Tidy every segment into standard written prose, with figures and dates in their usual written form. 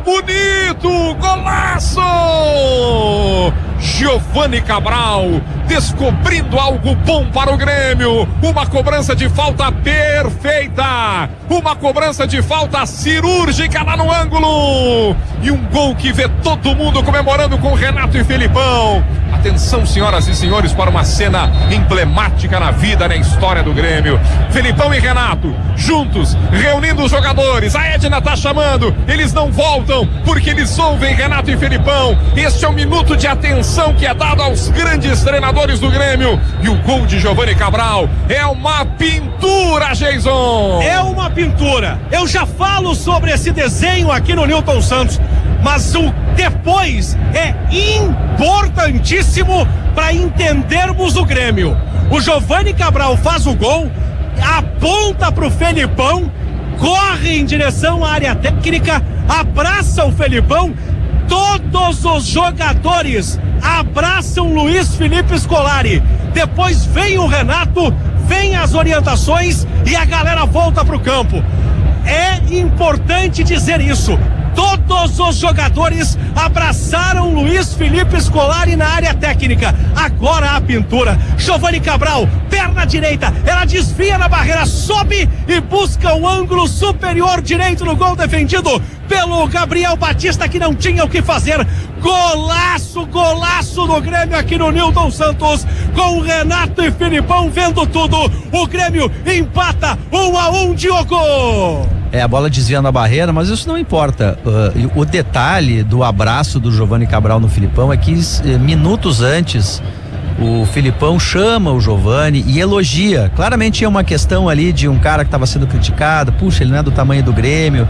bonito! Golaço! Giovani Cabral descobrindo algo bom para o Grêmio. Uma cobrança de falta perfeita. Uma cobrança de falta cirúrgica lá no ângulo. E um gol que vê todo mundo comemorando com Renato e Felipão. Atenção, senhoras e senhores, para uma cena emblemática na vida, na história do Grêmio. Felipão e Renato, juntos, reunindo os jogadores. A Edna tá chamando, eles não voltam, porque eles ouvem Renato e Felipão. Este é um minuto de atenção que é dado aos grandes treinadores do Grêmio. E o gol de Giovani Cabral é uma pintura, Jason. É uma pintura. Eu já falo sobre esse desenho aqui no Newton Santos, mas o depois é importantíssimo para entendermos o Grêmio. O Giovani Cabral faz o gol, aponta pro Felipão, corre em direção à área técnica, abraça o Felipão. Todos os jogadores abraçam Luiz Felipe Scolari. Depois vem o Renato, vem as orientações e a galera volta pro campo. É importante dizer isso. Todos os jogadores abraçaram Luiz Felipe Scolari na área técnica. Agora a pintura. Giovani Cabral, perna direita, ela desvia na barreira, sobe e busca o ângulo superior direito no gol defendido pelo Gabriel Batista, que não tinha o que fazer. Golaço, golaço do Grêmio aqui no Newton Santos, com o Renato e Felipão vendo tudo. O Grêmio empata 1-1, Diogo. A bola desviando a barreira, mas isso não importa. O detalhe do abraço do Giovani Cabral no Felipão é que minutos antes o Felipão chama o Giovani e elogia. Claramente tinha uma questão ali de um cara que estava sendo criticado. Puxa, ele não é do tamanho do Grêmio.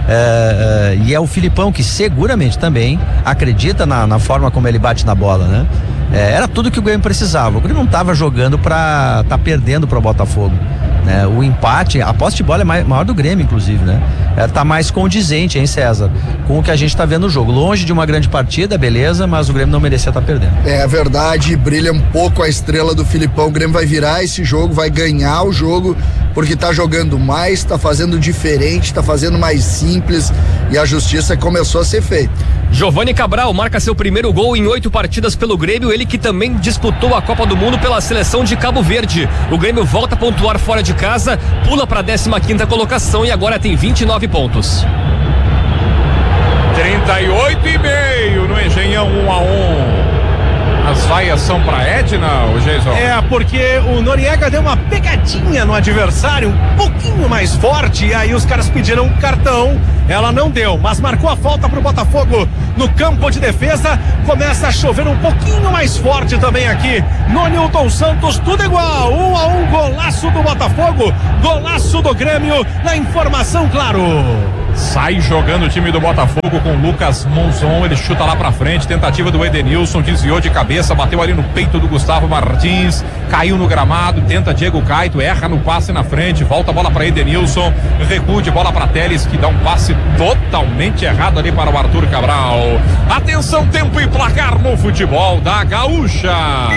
E é o Felipão que seguramente também acredita na forma como ele bate na bola, né? Era tudo que o Grêmio precisava. O Grêmio não estava jogando para tá perdendo para o Botafogo, né? O empate, a posse de bola é maior do Grêmio, inclusive, né? Tá mais condizente, hein, César, com o que a gente tá vendo no jogo. Longe de uma grande partida, beleza, mas o Grêmio não merecia estar perdendo. É verdade, brilha um pouco a estrela do Felipão. O Grêmio vai virar esse jogo, vai ganhar o jogo, porque tá jogando mais, tá fazendo diferente, tá fazendo mais simples, e a justiça começou a ser feita. Giovani Cabral marca seu primeiro gol em 8 partidas pelo Grêmio, ele que também disputou a Copa do Mundo pela seleção de Cabo Verde. O Grêmio volta a pontuar fora de casa, pula para a 15ª colocação e agora tem 29 pontos. 38,5 no Engenhão, 1-1. As vaias são pra Edna, o Jason? Porque o Noriega deu uma pegadinha no adversário, um pouquinho mais forte, e aí os caras pediram um cartão, ela não deu, mas marcou a falta pro Botafogo no campo de defesa. Começa a chover um pouquinho mais forte também aqui no Newton Santos, tudo igual, 1-1, golaço do Botafogo, golaço do Grêmio, na informação, claro. Sai jogando o time do Botafogo com Lucas Monzon, ele chuta lá pra frente, tentativa do Edenilson, desviou de cabeça, bateu ali no peito do Gustavo Martins, caiu no gramado, tenta Diego Caito, erra no passe na frente, volta a bola pra Edenilson, recuo de bola pra Teles, que dá um passe totalmente errado ali para o Arthur Cabral. Atenção, tempo e placar no futebol da Gaúcha.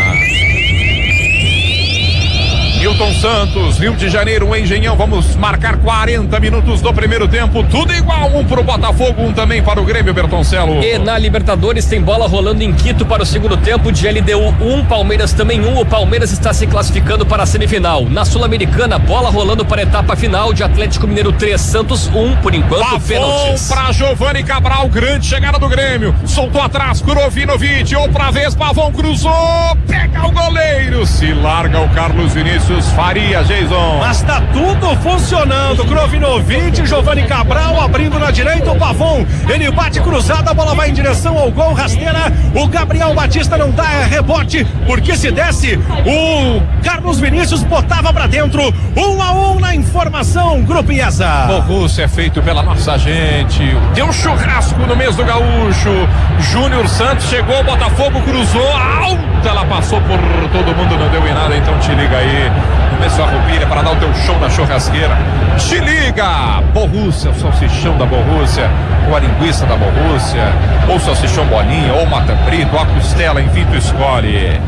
Newton Santos, Rio de Janeiro, um Engenhão, vamos marcar 40 minutos do primeiro tempo, tudo igual, um pro Botafogo, um também para o Grêmio, Bertoncello. E na Libertadores tem bola rolando em Quito para o segundo tempo, de LDU 1, Palmeiras também 1, o Palmeiras está se classificando para a semifinal. Na Sul-Americana, bola rolando para a etapa final, de Atlético Mineiro 3, Santos 1, por enquanto, pênaltis. Para Giovani Cabral, grande chegada do Grêmio, soltou atrás, Kurovinovic, outra vez, Pavão cruzou, pega o goleiro, se larga o Carlos Vinícius Faria, Jason. Mas tá tudo funcionando. Krovinovic, Giovani Cabral abrindo na direita, o Pavon, ele bate cruzado, a bola vai em direção ao gol, rasteira, o Gabriel Batista não dá rebote, porque se desse, o Carlos Vinícius botava pra dentro. 1-1 na informação, Grupo IESA. Borussia é feito pela nossa gente, deu um churrasco no mês do Gaúcho, Júnior Santos chegou, Botafogo cruzou, alta, ela passou por todo mundo, não deu em nada, então te liga aí. Começou a roupilha para dar o teu show na churrasqueira. Te liga! Borussia, o salsichão da Borussia, ou a linguiça da Borussia, ou o salsichão bolinha, ou o matambrito, ou a costela, enfim, tu escolhe.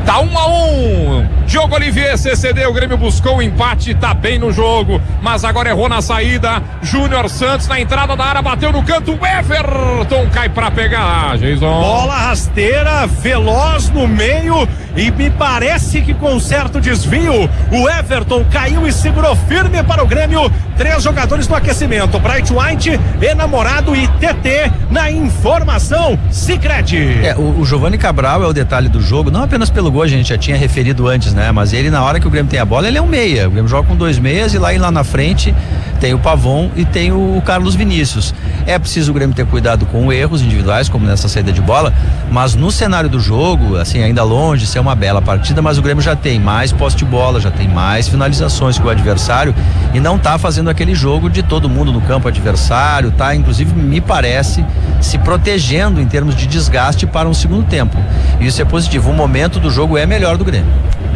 Tá 1-1. Diogo Olivier, CCD, o Grêmio buscou o empate, tá bem no jogo, mas agora errou na saída. Júnior Santos na entrada da área, bateu no canto, Everton cai pra pegar, Jason. Bola rasteira, veloz no meio e me parece que com certo desvio, o Everton caiu e segurou firme para o Grêmio. 3 jogadores no aquecimento, Bright White, Enamorado e TT na informação, Sicredi. O Giovani Cabral é o detalhe do jogo, não apenas pelo gol, a gente já tinha referido antes, né? Mas ele, na hora que o Grêmio tem a bola, ele é um meia. O Grêmio joga com 2 meias e lá na frente tem o Pavon e tem o Carlos Vinícius. É preciso o Grêmio ter cuidado com erros individuais, como nessa saída de bola, mas no cenário do jogo, assim, ainda longe de ser uma bela partida, mas o Grêmio já tem mais posse de bola, já tem mais finalizações que o adversário e não tá fazendo aquele jogo de todo mundo no campo adversário, tá, inclusive, me parece, se protegendo em termos de desgaste para um segundo tempo. Isso é positivo. O momento do jogo é melhor do Grêmio.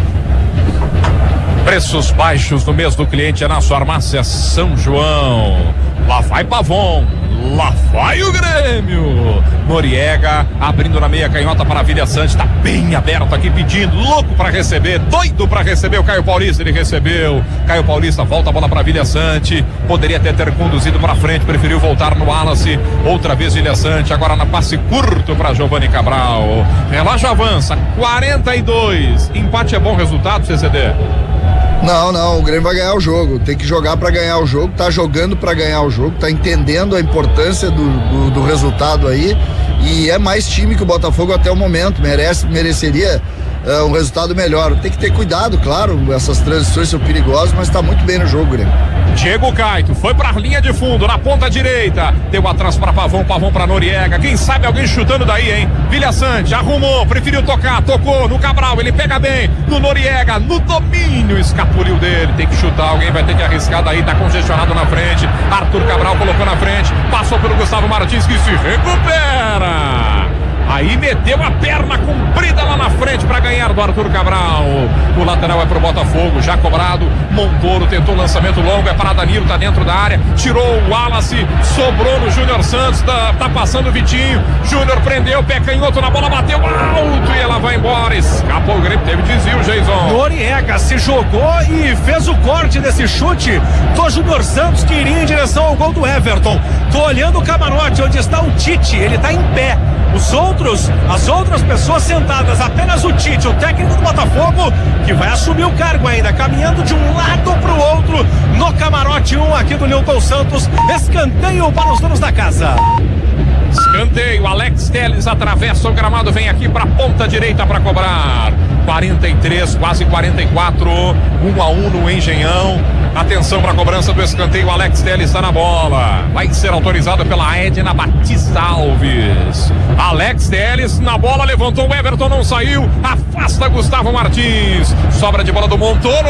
Preços baixos no mês do cliente é na farmácia São João. Lá vai Pavon, lá vai o Grêmio. Noriega abrindo na meia canhota para a Vilha Sante, tá bem aberto aqui pedindo, louco para receber, doido para receber o Caio Paulista, ele recebeu. Caio Paulista volta a bola para a Vilha Sante, poderia até ter conduzido para frente, preferiu voltar no Wallace, outra vez Vilha Sante, agora na passe curto para Giovani Cabral. Relógio avança, 42. Empate é bom resultado, CCD? Não, o Grêmio vai ganhar o jogo, tem que jogar pra ganhar o jogo, tá jogando pra ganhar o jogo, tá entendendo a importância do resultado aí, e é mais time que o Botafogo até o momento, mereceria um resultado melhor. Tem que ter cuidado, claro, essas transições são perigosas, mas tá muito bem no jogo, Grêmio. Diego Caito foi pra linha de fundo, na ponta direita, deu atrás pra Pavon pra Noriega, quem sabe alguém chutando daí, hein? Vilha Sante arrumou, preferiu tocar, tocou no Cabral, ele pega bem, no Noriega, no domínio, escapuliu dele, tem que chutar, alguém vai ter que arriscar daí, tá congestionado na frente, Arthur Cabral colocou na frente, passou pelo Gustavo Martins que se recupera. Aí meteu a perna comprida lá na frente para ganhar do Arthur Cabral. O lateral é pro Botafogo, já cobrado. Montoro tentou o lançamento longo, é para Danilo, tá dentro da área. Tirou o Wallace, sobrou no Júnior Santos, tá passando o Vitinho. Júnior prendeu, pé canhoto na bola, bateu alto e ela vai embora. Escapou o Grêmio, teve desvio, Jason. Noriega se jogou e fez o corte desse chute do Júnior Santos que iria em direção ao gol do Everton. Tô olhando o camarote onde está o Tite, ele tá em pé. As outras pessoas sentadas, apenas o Tite, o técnico do Botafogo, que vai assumir o cargo ainda, caminhando de um lado pro outro, no camarote 1 aqui do Newton Santos. Escanteio para os donos da casa. Escanteio, Alex Telles atravessa o gramado, vem aqui para a ponta direita para cobrar. 43, quase 44, 1-1 no Engenhão. Atenção para a cobrança do escanteio, Alex Telles está na bola. Vai ser autorizado pela Edna Batista Alves. Alex Telles na bola, levantou o Everton, não saiu. Afasta Gustavo Martins. Sobra de bola do Montoro.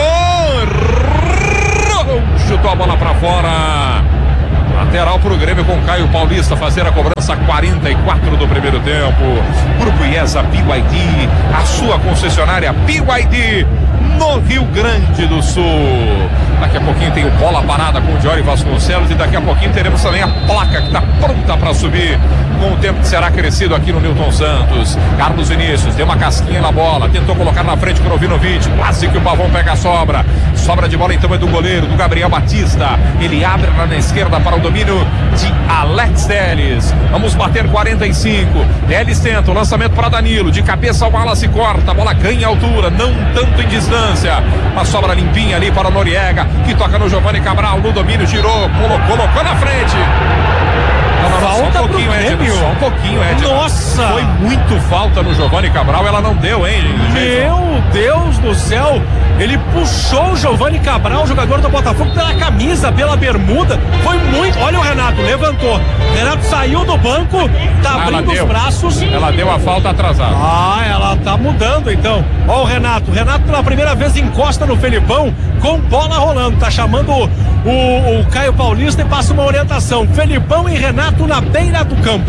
Chutou a bola para fora. Lateral para o Grêmio com Caio Paulista fazer a cobrança 44 do primeiro tempo. Grupo IESA BYD, a sua concessionária BYD no Rio Grande do Sul. Daqui a pouquinho tem o Bola Parada com o Diori Vasconcelos e daqui a pouquinho teremos também a placa que está pronta para subir com o tempo que será crescido aqui no Newton Santos. Carlos Vinícius deu uma casquinha na bola, tentou colocar na frente com o Novinovic, quase que o Pavon pega a sobra. Sobra de bola então é do goleiro, do Gabriel Batista. Ele abre lá na esquerda para o domínio de Alex Telles. Vamos bater 45. Telles tenta o lançamento para Danilo, de cabeça o Wallace corta, a bola ganha altura, não tanto em distância. Uma sobra limpinha ali para o Noriega, que toca no Giovani Cabral, no domínio, girou, colocou na frente. Falta só um pouquinho, Edno, só um pouquinho, Edno. Nossa! Foi muito falta no Giovani Cabral, ela não deu, hein? Meu Deus do céu! Ele puxou o Giovani Cabral, jogador do Botafogo, pela camisa, pela bermuda. Foi muito. Olha o Renato, levantou. Renato saiu do banco, tá abrindo os braços. Ela deu a falta atrasada. Ela tá mudando então. Ó o Renato. Renato pela primeira vez encosta no Felipão com bola rolando. Tá chamando o Caio Paulista e passa uma orientação. Felipão e Renato na beira do campo.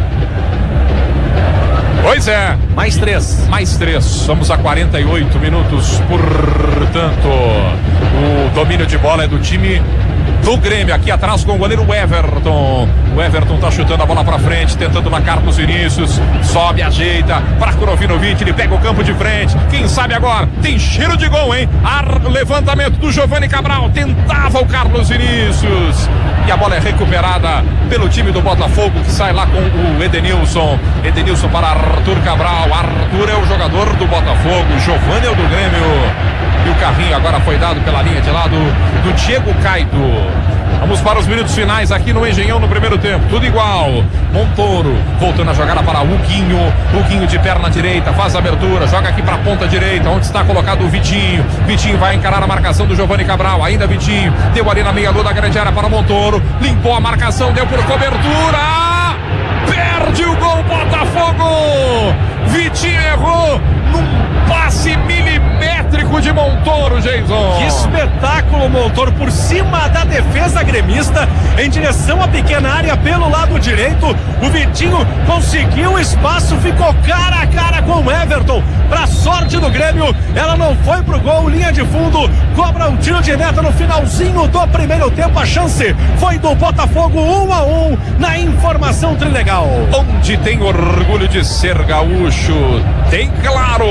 Pois é. Mais 3. Vamos a 48 minutos, portanto. O domínio de bola é do time do Grêmio, aqui atrás com o goleiro Everton. O Everton tá chutando a bola pra frente, tentando na Carlos Vinícius, sobe, ajeita para Kurovinovic, ele pega o campo de frente, quem sabe agora, tem cheiro de gol, hein? Levantamento do Giovani Cabral, tentava o Carlos Vinícius, e a bola é recuperada pelo time do Botafogo, que sai lá com o Edenilson para Arthur Cabral. Arthur é o jogador do Botafogo, Giovani é o do Grêmio. E o carrinho agora foi dado pela linha de lado do Diego Caito. Vamos para os minutos finais aqui no Engenhão no primeiro tempo. Tudo igual. Montoro voltando a jogada para Huguinho. Huguinho de perna direita, faz a abertura, joga aqui para a ponta direita, onde está colocado o Vitinho. Vitinho vai encarar a marcação do Giovani Cabral. Ainda Vitinho. Deu ali na meia-lua da grande área para Montoro. Limpou a marcação, deu por cobertura. Perde o gol, Botafogo. Vitinho errou num passe milimétrico de Montoro, Jason. Que espetáculo, Montoro, por cima da defesa gremista, em direção à pequena área pelo lado direito. O Vitinho conseguiu espaço, ficou cara a cara com o Everton. Pra sorte do Grêmio, ela não foi pro gol, linha de fundo, cobra um tiro de meta no finalzinho do primeiro tempo. A chance foi do Botafogo, 1-1 na informação trilegal. Onde tem orgulho de ser gaúcho, tem Claro.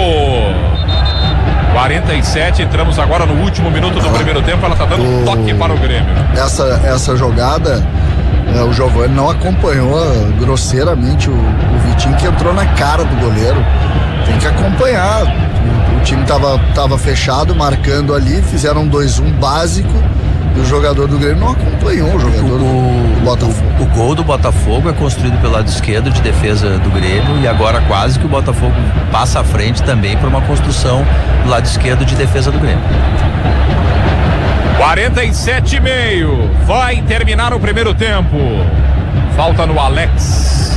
47, entramos agora no último minuto do primeiro tempo. Ela tá dando um toque para o Grêmio. Essa jogada, o Giovani não acompanhou grosseiramente o Vitinho, que entrou na cara do goleiro. Tem que acompanhar. O time tava fechado, marcando ali, fizeram um 2-1 básico. E o jogador do Grêmio não acompanhou o jogador do Botafogo. O gol do Botafogo é construído pelo lado esquerdo de defesa do Grêmio, e agora quase que o Botafogo passa à frente também por uma construção do lado esquerdo de defesa do Grêmio. 47,5. Vai terminar o primeiro tempo. Falta no Alex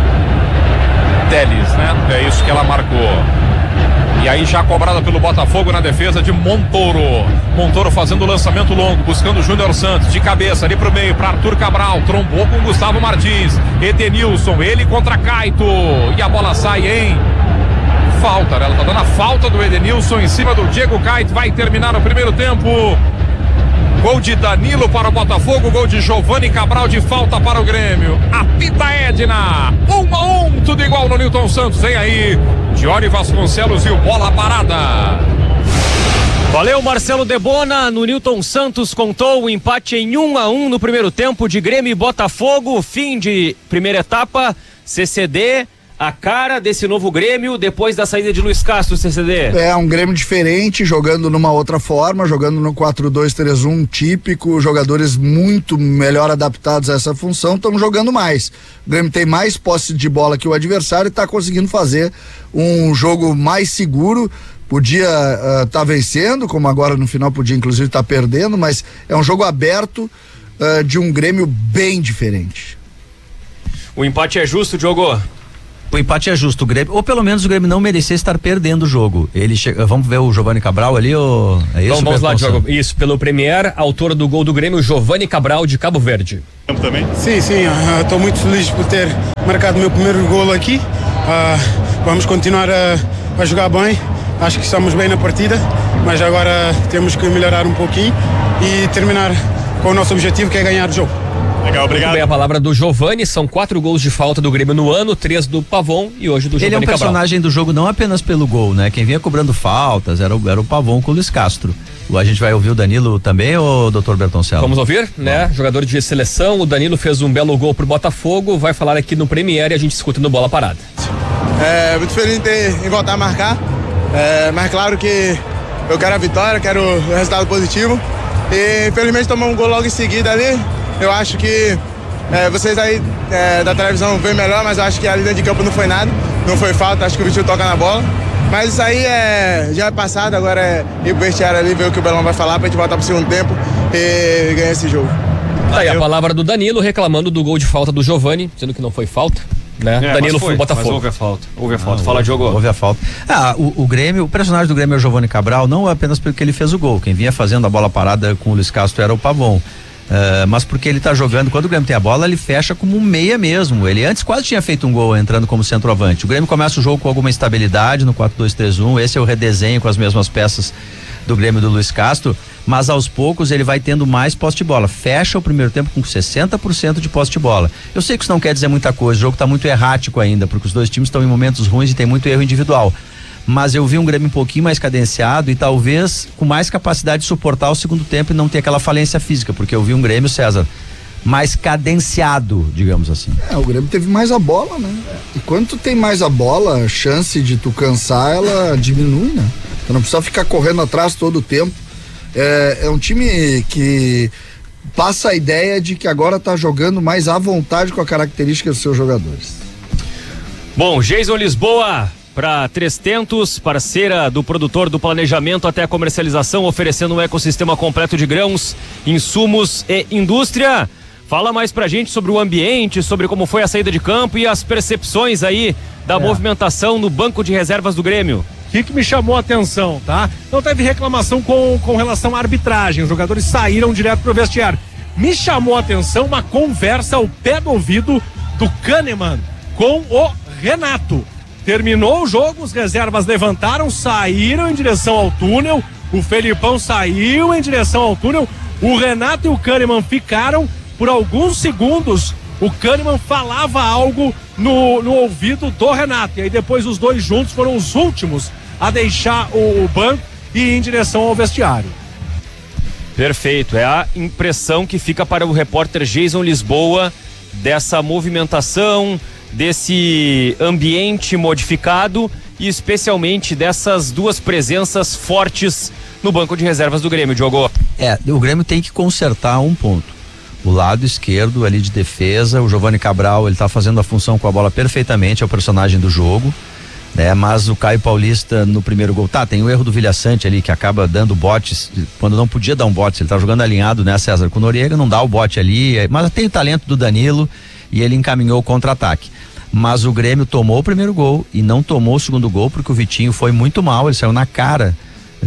Teles, né? É isso que ela marcou. E aí já cobrada pelo Botafogo na defesa de Montoro. Montoro fazendo o lançamento longo, buscando o Júnior Santos de cabeça ali pro meio, para Arthur Cabral, trombou com Gustavo Martins. Edenilson, ele contra Caito, e a bola sai em falta, né? Ela tá dando a falta do Edenilson em cima do Diego Caito. Vai terminar o primeiro tempo. Gol de Danilo para o Botafogo, gol de Giovani Cabral de falta para o Grêmio. Apita Edna, 1-1, tudo igual no Newton Santos. Vem aí Johnny Vasconcelos e o Bola Parada. Valeu, Marcelo Debona. No Newton Santos contou o empate em 1-1 no primeiro tempo de Grêmio e Botafogo. Fim de primeira etapa. CCD, a cara desse novo Grêmio depois da saída de Luiz Castro, CCD. É um Grêmio diferente, jogando numa outra forma, jogando no 4-2-3-1 típico, jogadores muito melhor adaptados a essa função, estão jogando mais. O Grêmio tem mais posse de bola que o adversário e está conseguindo fazer um jogo mais seguro. Podia tá vencendo, como agora no final podia inclusive estar perdendo, mas é um jogo aberto de um Grêmio bem diferente. O empate é justo, Diogo? O empate é justo, o Grêmio, ou pelo menos o Grêmio não merecia estar perdendo o jogo. Vamos ver o Giovani Cabral ali, ou é isso? Então vamos lá, Diogo. Isso, pelo Premier, autor do gol do Grêmio, Giovani Cabral de Cabo Verde. Também? Sim, estou muito feliz por ter marcado o meu primeiro gol aqui. Vamos continuar a jogar bem. Acho que estamos bem na partida, mas agora temos que melhorar um pouquinho e terminar com o nosso objetivo, que é ganhar o jogo. Legal, obrigado. Muito bem, a palavra do Giovani, são 4 gols de falta do Grêmio no ano, 3 do Pavon e hoje do Giovani Cabral. Ele é um personagem do jogo não apenas pelo gol, né? Quem vinha cobrando faltas era o Pavon com o Luiz Castro. A gente vai ouvir o Danilo também, ou Dr. Bertoncello? Vamos ouvir, né? Jogador de seleção, o Danilo fez um belo gol pro Botafogo, vai falar aqui no Premier e a gente escuta no Bola Parada. Muito feliz em voltar a marcar, mas claro que eu quero a vitória, quero o resultado positivo e infelizmente tomamos um gol logo em seguida ali. Eu acho que vocês aí da televisão veem melhor, mas eu acho que ali dentro de campo não foi nada, não foi falta, acho que o Vitinho toca na bola. Mas isso aí já é passado, agora é ir pro vestiário ali, ver o que o Belão vai falar pra gente voltar pro segundo tempo e ganhar esse jogo. Tá aí a palavra do Danilo reclamando do gol de falta do Giovani, dizendo que não foi falta, né? Danilo foi Botafogo. Mas houve a falta. Fala, Diogo. Houve a falta. O Grêmio, o personagem do Grêmio é o Giovani Cabral, não apenas porque ele fez o gol. Quem vinha fazendo a bola parada com o Luiz Castro era o Pavon. Mas porque ele tá jogando, quando o Grêmio tem a bola, ele fecha como um meia mesmo. Ele antes quase tinha feito um gol entrando como centroavante. O Grêmio começa o jogo com alguma estabilidade no 4-2-3-1, esse é o redesenho com as mesmas peças do Grêmio do Luiz Castro, mas aos poucos ele vai tendo mais posse de bola. Fecha o primeiro tempo com 60% de posse de bola. Eu sei que isso não quer dizer muita coisa, o jogo está muito errático ainda, porque os dois times estão em momentos ruins e tem muito erro individual. Mas eu vi um Grêmio um pouquinho mais cadenciado e talvez com mais capacidade de suportar o segundo tempo e não ter aquela falência física, porque eu vi um Grêmio, César, mais cadenciado, digamos assim. O Grêmio teve mais a bola, né? E quando tu tem mais a bola, a chance de tu cansar, ela diminui, né? Tu não precisa ficar correndo atrás todo o tempo. É um time que passa a ideia de que agora tá jogando mais à vontade com a característica dos seus jogadores. Bom, Jason Lisboa para Três Tentos, parceira do produtor do planejamento até a comercialização, oferecendo um ecossistema completo de grãos, insumos e indústria. Fala mais pra gente sobre o ambiente, sobre como foi a saída de campo e as percepções aí da movimentação no banco de reservas do Grêmio. O que me chamou a atenção, tá? Não teve reclamação com relação à arbitragem, os jogadores saíram direto pro vestiário. Me chamou a atenção uma conversa ao pé do ouvido do Kahneman com o Renato. Terminou o jogo, os reservas levantaram, saíram em direção ao túnel, o Felipão saiu em direção ao túnel, o Renato e o Kahneman ficaram por alguns segundos. O Kahneman falava algo no ouvido do Renato, e aí depois os dois juntos foram os últimos a deixar o banco e ir em direção ao vestiário. Perfeito, é a impressão que fica para o repórter Jason Lisboa dessa movimentação, desse ambiente modificado e especialmente dessas duas presenças fortes no banco de reservas do Grêmio, Diogo. O Grêmio tem que consertar um ponto. O lado esquerdo ali de defesa, o Giovani Cabral, ele tá fazendo a função com a bola perfeitamente, é o personagem do jogo, né? Mas o Caio Paulista no primeiro gol, tem o erro do Vilhaçante ali, que acaba dando botes, quando não podia dar um bote, ele tá jogando alinhado, né, César? Com o Noriega não dá o bote ali, mas tem o talento do Danilo e ele encaminhou o contra-ataque. Mas o Grêmio tomou o primeiro gol e não tomou o segundo gol porque o Vitinho foi muito mal, ele saiu na cara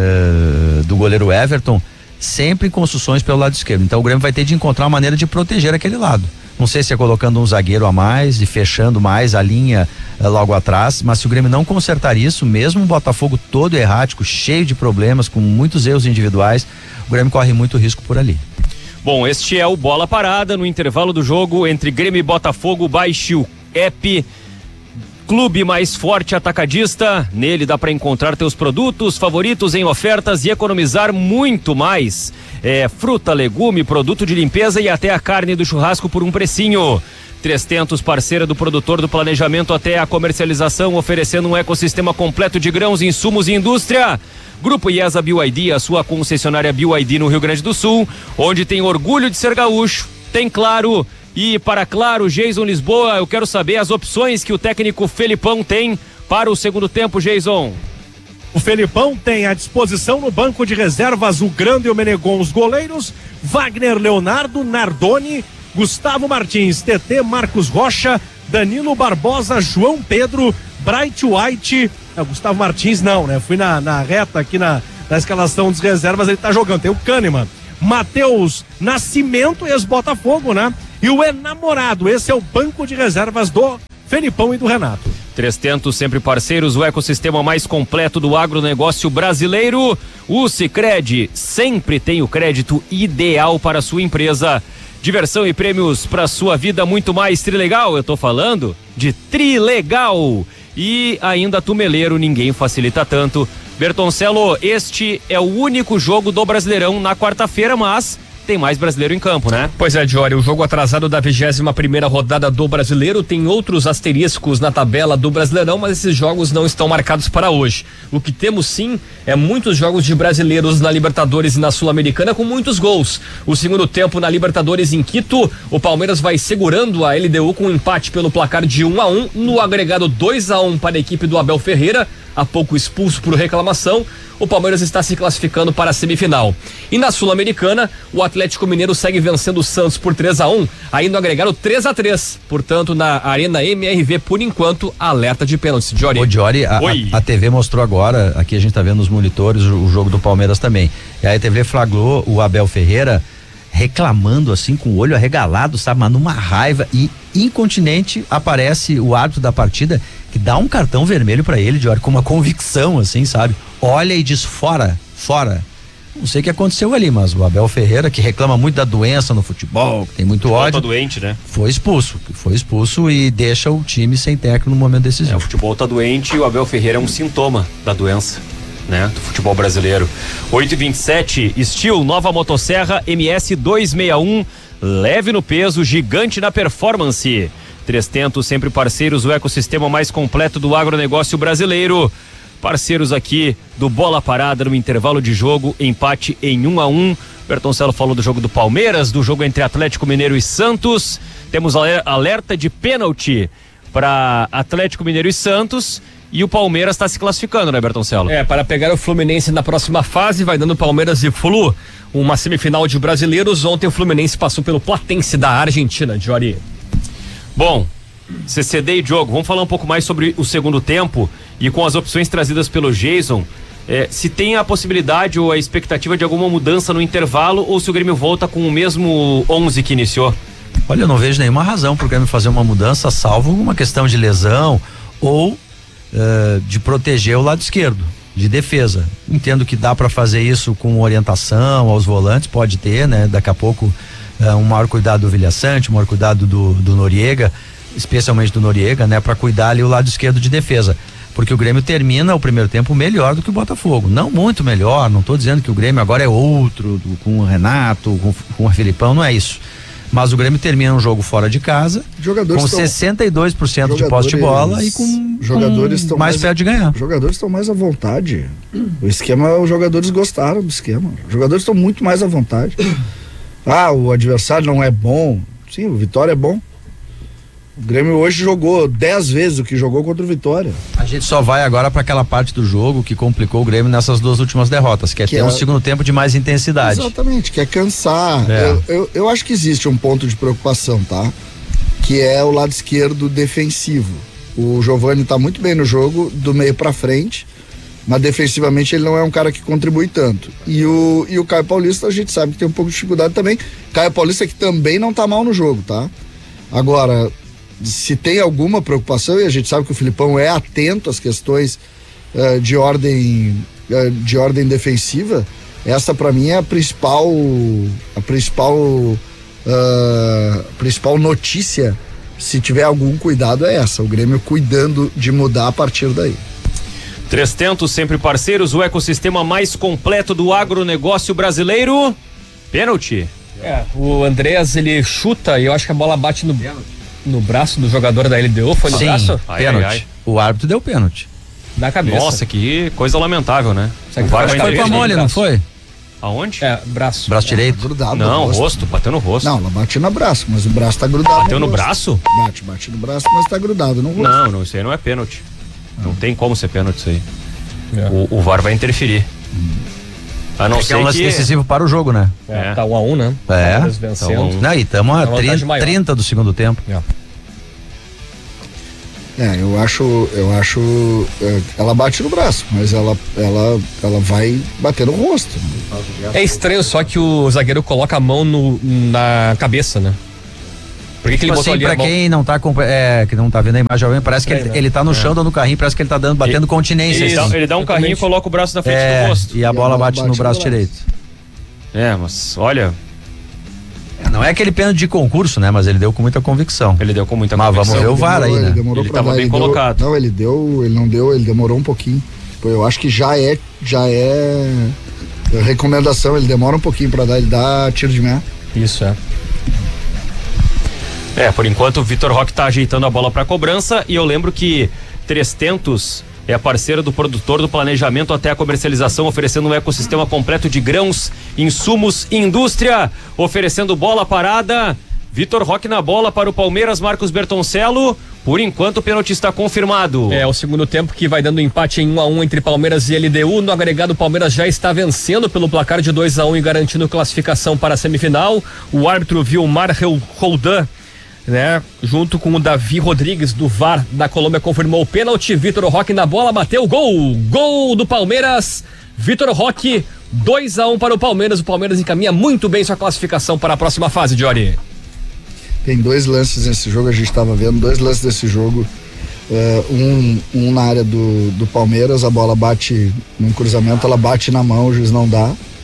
do goleiro Everton, sempre em construções pelo lado esquerdo. Então o Grêmio vai ter de encontrar uma maneira de proteger aquele lado. Não sei se é colocando um zagueiro a mais e fechando mais a linha logo atrás, mas se o Grêmio não consertar isso, mesmo o Botafogo todo errático, cheio de problemas, com muitos erros individuais, o Grêmio corre muito risco por ali. Bom, este é o Bola Parada no intervalo do jogo entre Grêmio e Botafogo. Baixe o app Clube Mais Forte Atacadista, nele dá para encontrar teus produtos favoritos em ofertas e economizar muito mais. Fruta, legume, produto de limpeza e até a carne do churrasco por um precinho. Três Tentos, parceira do produtor do planejamento até a comercialização, oferecendo um ecossistema completo de grãos, insumos e indústria. Grupo IESA BYD, a sua concessionária BYD no Rio Grande do Sul, onde tem orgulho de ser gaúcho, tem Claro. E para Claro, Jason Lisboa, eu quero saber as opções que o técnico Felipão tem para o segundo tempo, Jason. O Felipão tem à disposição no banco de reservas o Grande e o Menegon, os goleiros, Wagner Leonardo, Nardoni, Gustavo Martins, TT, Marcos Rocha, Danilo Barbosa, João Pedro, Bright White, Gustavo Martins não, né? Fui na reta aqui na escalação dos reservas, ele tá jogando, tem o Kahneman, Matheus Nascimento, ex-Botafogo, né? E o Enamorado, esse é o banco de reservas do Felipão e do Renato. Três Tentos, sempre parceiros, o ecossistema mais completo do agronegócio brasileiro. O Sicredi sempre tem o crédito ideal para a sua empresa. Diversão e prêmios para sua vida, muito mais. Trilegal, eu tô falando de Trilegal. E ainda Tumeleiro, ninguém facilita tanto. Bertoncello, este é o único jogo do Brasileirão na quarta-feira, mas tem mais brasileiro em campo, né? Pois é, Diori, o jogo atrasado da 21ª rodada do Brasileiro tem outros asteriscos na tabela do Brasileirão, mas esses jogos não estão marcados para hoje. O que temos sim é muitos jogos de brasileiros na Libertadores e na Sul-Americana com muitos gols. O segundo tempo na Libertadores em Quito, o Palmeiras vai segurando a LDU com um empate pelo placar de 1-1, no agregado 2-1 para a equipe do Abel Ferreira, há pouco expulso por reclamação. O Palmeiras está se classificando para a semifinal. E na Sul-Americana, o Atlético Mineiro segue vencendo o Santos por 3-1, aí no agregado 3-3. Portanto, na Arena MRV, por enquanto, alerta de pênalti. Diori. Ô, Diori, a TV mostrou agora, aqui a gente tá vendo nos monitores o jogo do Palmeiras também. E aí a TV flagrou o Abel Ferreira reclamando assim, com o olho arregalado, sabe, mas numa raiva, e incontinente aparece o árbitro da partida que dá um cartão vermelho pra ele, Diori, com uma convicção assim, sabe, olha e diz fora. Não sei o que aconteceu ali, mas o Abel Ferreira, que reclama muito da doença no futebol, que tem muito ódio. Tá doente, né? Foi expulso e deixa o time sem técnico no momento decisivo. O futebol tá doente e o Abel Ferreira é um sintoma da doença, né? Do futebol brasileiro. 8h27, Steel, nova motosserra MS 261, leve no peso, gigante na performance. 300, sempre parceiros, o ecossistema mais completo do agronegócio brasileiro. Parceiros aqui do Bola Parada no intervalo de jogo, empate em 1-1. Bertoncello falou do jogo do Palmeiras, do jogo entre Atlético Mineiro e Santos. Temos alerta de pênalti para Atlético Mineiro e Santos. E o Palmeiras está se classificando, né, Bertoncello? Para pegar o Fluminense na próxima fase, vai dando Palmeiras e Flu uma semifinal de brasileiros. Ontem o Fluminense passou pelo Platense da Argentina, Jory. Bom, CCD e Diogo, vamos falar um pouco mais sobre o segundo tempo e com as opções trazidas pelo Jason, se tem a possibilidade ou a expectativa de alguma mudança no intervalo ou se o Grêmio volta com o mesmo 11 que iniciou? Olha, eu não vejo nenhuma razão pro Grêmio fazer uma mudança, salvo uma questão de lesão ou de proteger o lado esquerdo, de defesa. Entendo que dá para fazer isso com orientação aos volantes, pode ter, né? Daqui a pouco um maior cuidado do Vilhaçante, um maior cuidado do Noriega, especialmente do Noriega, né? Para cuidar ali o lado esquerdo de defesa, porque o Grêmio termina o primeiro tempo melhor do que o Botafogo, não muito melhor, não tô dizendo que o Grêmio agora é outro, com o Renato, com o Filipão, não é isso, mas o Grêmio termina um jogo fora de casa, com 62% de posse de bola e com mais perto de ganhar. Os jogadores estão mais à vontade, o esquema, os jogadores gostaram do esquema, os jogadores estão muito mais à vontade. O adversário não é bom, sim, o Vitória é bom. O Grêmio hoje jogou 10 vezes o que jogou contra o Vitória. A gente só vai agora para aquela parte do jogo que complicou o Grêmio nessas duas últimas derrotas, que é ter um segundo tempo de mais intensidade. Exatamente, que é cansar. Eu acho que existe um ponto de preocupação, tá? Que é o lado esquerdo defensivo. O Giovani tá muito bem no jogo, do meio para frente, mas defensivamente ele não é um cara que contribui tanto. E o Caio Paulista, a gente sabe que tem um pouco de dificuldade também. Caio Paulista que também não tá mal no jogo, tá? Agora, se tem alguma preocupação, e a gente sabe que o Filipão é atento às questões de ordem defensiva, essa para mim é a principal notícia. Se tiver algum cuidado, é essa, o Grêmio cuidando de mudar a partir daí. 300, sempre parceiros, o ecossistema mais completo do agronegócio brasileiro. Pênalti. O Andreas, ele chuta e eu acho que a bola bate no braço do jogador da LDU, foi no braço? Pênalti. O árbitro deu pênalti. Da cabeça. Nossa, que coisa lamentável, né? Foi pra mole, não foi? Aonde? Braço. Braço direito? Grudado. Não, rosto, bateu no rosto. Não, ela bate no braço, mas o braço tá grudado. Bateu no braço? Bate no braço, mas tá grudado no rosto. Não, isso aí não é pênalti. Não tem como ser pênalti isso aí. O VAR vai interferir. A não ser é um lance decisivo para o jogo, né? Tá 1-1, né? Vencendo. Não, e estamos a 30 do segundo tempo. Eu acho ela bate no braço, mas ela vai bater no rosto. É estranho só que o zagueiro coloca a mão na cabeça, né? Por que ele botou ali pra quem não tá que não tá vendo a imagem, parece que ele tá no chão dando carrinho, parece que ele tá batendo continência. Ele dá um carrinho e coloca o braço na frente do rosto. E a bola bate no braço direito. Mas olha, não é aquele pênalti de concurso, né? Mas ele deu com muita convicção. Mas vamos ver o VAR aí, né? Ele tava bem colocado. Não, ele não deu, ele demorou um pouquinho. Eu acho que já é recomendação, ele demora um pouquinho pra dar, ele dá tiro de meta. Isso, por enquanto o Vitor Roque tá ajeitando a bola pra cobrança e eu lembro que 300 é a parceira do produtor do planejamento até a comercialização, oferecendo um ecossistema completo de grãos, insumos e indústria, oferecendo bola parada. Vitor Roque na bola para o Palmeiras, Marcos Bertoncello. Por enquanto o pênalti está confirmado. O segundo tempo que vai dando empate em 1-1 entre Palmeiras e LDU. No agregado, o Palmeiras já está vencendo pelo placar de 2-1 e garantindo classificação para a semifinal. O árbitro Vilmar Roldan, né, junto com o Davi Rodrigues do VAR da Colômbia, confirmou o pênalti. Vitor Roque na bola, bateu o gol do Palmeiras. Vitor Roque, 2-1 para o Palmeiras encaminha muito bem sua classificação para a próxima fase, Jory. Tem dois lances nesse jogo, a gente estava vendo dois lances desse jogo, um na área do Palmeiras, a bola bate num cruzamento, ela bate na mão, o juiz não dá,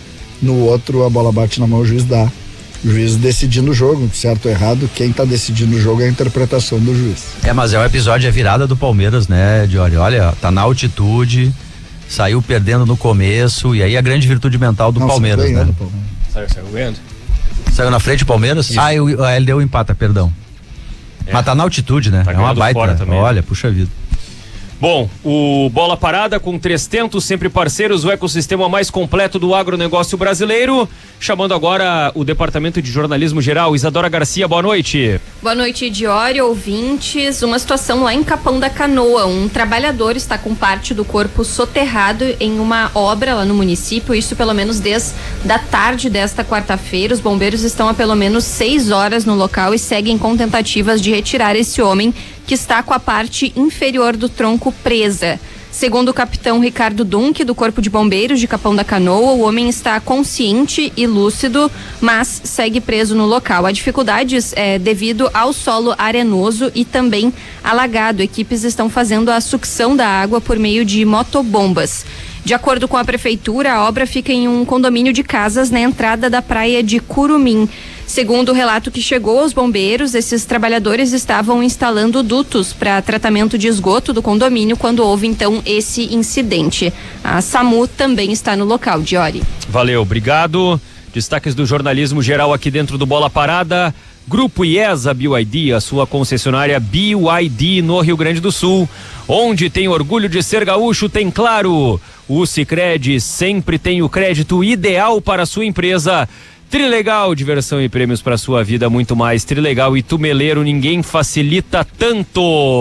no outro a bola bate na mão, o juiz dá. O juiz decidindo o jogo, certo ou errado, quem tá decidindo o jogo é a interpretação do juiz. Mas é um episódio, é virada do Palmeiras, né, Diori? Olha, tá na altitude, saiu perdendo no começo, e aí a grande virtude mental do Palmeiras, né? Saiu ganhando. Saiu na frente do Palmeiras? Isso. Ele deu o empate, perdão. Mas tá na altitude, né? Tá É uma baita. fora também, olha, puxa vida. Bom, o Bola Parada com 300, sempre parceiros, o ecossistema mais completo do agronegócio brasileiro. Chamando agora o Departamento de Jornalismo Geral, Isadora Garcia, boa noite. Boa noite, Diori, ouvintes. Uma situação lá em Capão da Canoa. Um trabalhador está com parte do corpo soterrado em uma obra lá no município, isso pelo menos desde a tarde desta quarta-feira. Os bombeiros estão há pelo menos 6 horas no local e seguem com tentativas de retirar esse homem que está com a parte inferior do tronco presa. Segundo o capitão Ricardo Dunk, do Corpo de Bombeiros de Capão da Canoa, o homem está consciente e lúcido, mas segue preso no local. A dificuldades é devido ao solo arenoso e também alagado. Equipes estão fazendo a sucção da água por meio de motobombas. De acordo com a prefeitura, a obra fica em um condomínio de casas na entrada da praia de Curumim. Segundo o relato que chegou aos bombeiros, esses trabalhadores estavam instalando dutos para tratamento de esgoto do condomínio quando houve então esse incidente. A SAMU também está no local, Diori. Valeu, obrigado. Destaques do jornalismo geral aqui dentro do Bola Parada. Grupo IESA BYD, a sua concessionária BYD no Rio Grande do Sul. Onde tem orgulho de ser gaúcho, tem claro. O Sicredi sempre tem o crédito ideal para a sua empresa. Trilegal, diversão e prêmios para sua vida, muito mais. Trilegal e Tumeleiro, ninguém facilita tanto.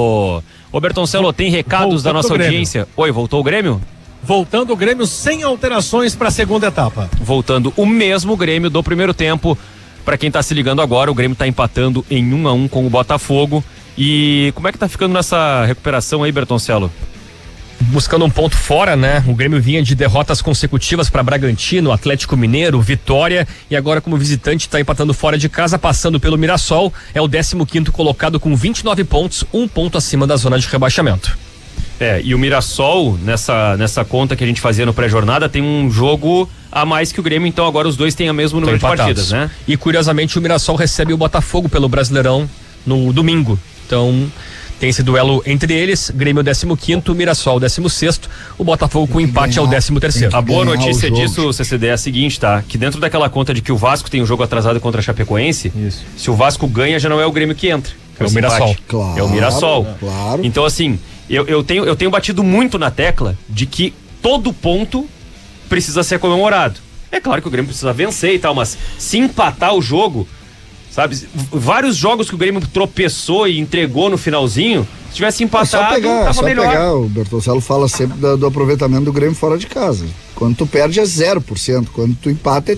Ô Bertoncello, tem recados da nossa audiência? Oi, voltou o Grêmio? Voltando o Grêmio sem alterações para a segunda etapa. Voltando o mesmo Grêmio do primeiro tempo. Para quem tá se ligando agora, o Grêmio tá empatando em 1-1 com o Botafogo. E como é que tá ficando nessa recuperação aí, Bertoncello? Buscando um ponto fora, né? O Grêmio vinha de derrotas consecutivas para Bragantino, Atlético Mineiro, Vitória, e agora como visitante está empatando fora de casa, passando pelo Mirassol. É o 15º colocado com 29 pontos, 1 ponto acima da zona de rebaixamento. E o Mirassol, nessa conta que a gente fazia no pré-jornada, tem um jogo a mais que o Grêmio, então agora os dois têm o mesmo número de partidas, né? E curiosamente o Mirassol recebe o Botafogo pelo Brasileirão no domingo. Então tem esse duelo entre eles, Grêmio 15º, Mirassol 16º, o Botafogo com empate ao 13º. A boa notícia disso, CCD, é a seguinte, tá? Que dentro daquela conta de que o Vasco tem um jogo atrasado contra a Chapecoense, isso. Se o Vasco ganha, já não é o Grêmio que entra. É o Mirassol. Claro, é o Mirassol. Claro. Então, assim, eu tenho batido muito na tecla de que todo ponto precisa ser comemorado. É claro que o Grêmio precisa vencer e tal, mas se empatar o jogo, sabe? Vários jogos que o Grêmio tropeçou e entregou no finalzinho, se tivesse empatado, tava melhor. O Bertoncello fala sempre do aproveitamento do Grêmio fora de casa. Quando tu perde é 0%, quando tu empata é